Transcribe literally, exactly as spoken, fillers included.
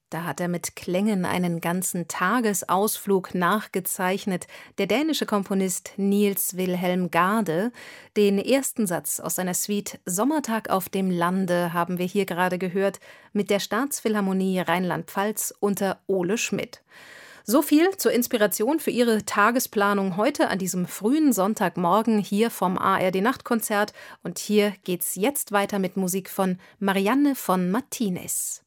Da hat er mit Klängen einen ganzen Tagesausflug nachgezeichnet, der dänische Komponist Niels Wilhelm Gade. Den ersten Satz aus seiner Suite Sommertag auf dem Lande haben wir hier gerade gehört, mit der Staatsphilharmonie Rheinland-Pfalz unter Ole Schmidt. So viel zur Inspiration für Ihre Tagesplanung heute an diesem frühen Sonntagmorgen hier vom A R D-Nachtkonzert. Und hier geht's jetzt weiter mit Musik von Marianne von Martinez.